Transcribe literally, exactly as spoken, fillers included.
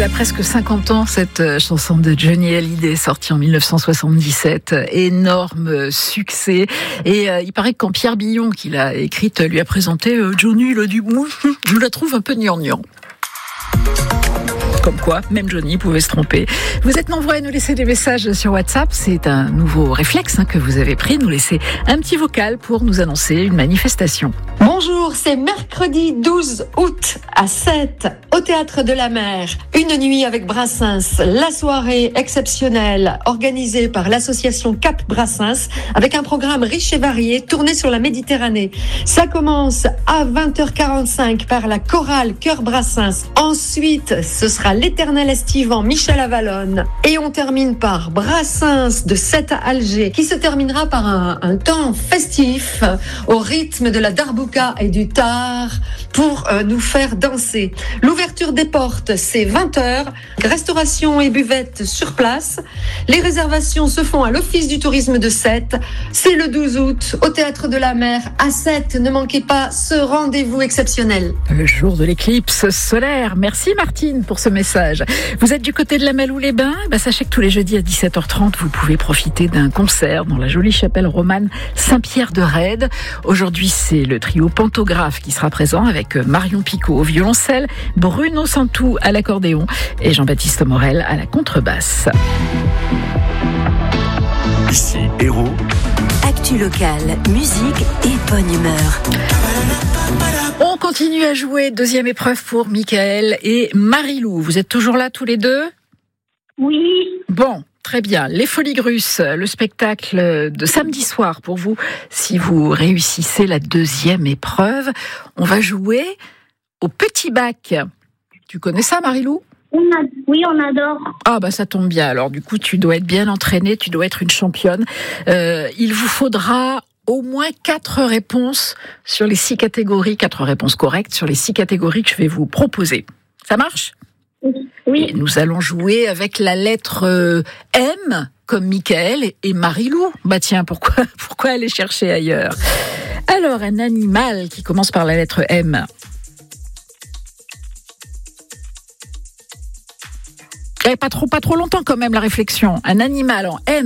Elle a presque cinquante ans, cette chanson de Johnny Hallyday, sortie en dix-neuf cent soixante-dix-sept. Énorme succès. Et euh, il paraît que quand Pierre Billon, qui l'a écrite, lui a présenté euh, Johnny, il a dit « je la trouve un peu gnangnan ». Comme quoi, même Johnny pouvait se tromper. Vous êtes nombreux à nous laisser des messages sur WhatsApp. C'est un nouveau réflexe hein, que vous avez pris, nous laisser un petit vocal pour nous annoncer une manifestation. Bonjour, c'est mercredi douze août à sept au Théâtre de la Mer. Une nuit avec Brassens, la soirée exceptionnelle organisée par l'association Cap Brassens avec un programme riche et varié tourné sur la Méditerranée. Ça commence à vingt heures quarante-cinq par la chorale Chœur Brassens. Ensuite, ce sera l'Éternel Estivant Michel Avalon. Et on termine par Brassens de Sète à Alger qui se terminera par un, un temps festif au rythme de la darbouka et du tar pour euh, nous faire danser. L'ouverture des portes, c'est vingt heures. Restauration et buvette sur place. Les réservations se font à l'Office du tourisme de Sète. C'est le douze août au Théâtre de la Mer à Sète. Ne manquez pas ce rendez-vous exceptionnel. Le jour de l'éclipse solaire. Merci Martine pour ce message. Vous êtes du côté de la Malou-les-Bains ? Bah, sachez que tous les jeudis à dix-sept heures trente, vous pouvez profiter d'un concert dans la jolie chapelle romane Saint-Pierre de Rède. Aujourd'hui, c'est le trio Pantographe qui sera présent avec Marion Picot au violoncelle, Bruno Santou à l'accordéon et Jean-Baptiste Morel à la contrebasse. Ici Héros. Actu locale, musique et bonne humeur. On continue à jouer. Deuxième épreuve pour Michael et Marie-Lou. Vous êtes toujours là tous les deux ? Oui. Bon. Très bien. Les Folies Grusses, le spectacle de samedi soir pour vous. Si vous réussissez la deuxième épreuve, on va jouer au petit bac. Tu connais ça, Marie-Lou ? On a... Oui, on adore. Ah bah ça tombe bien. Alors du coup, tu dois être bien entraînée, tu dois être une championne. Euh, il vous faudra au moins quatre réponses sur les six catégories, quatre réponses correctes sur les six catégories que je vais vous proposer. Ça marche ? Oui. Et nous allons jouer avec la lettre euh, M, comme Michael et Marie-Lou. Bah tiens, pourquoi, pourquoi aller chercher ailleurs ? Alors, un animal qui commence par la lettre M. Eh, pas trop, pas trop longtemps quand même la réflexion. Un animal en M.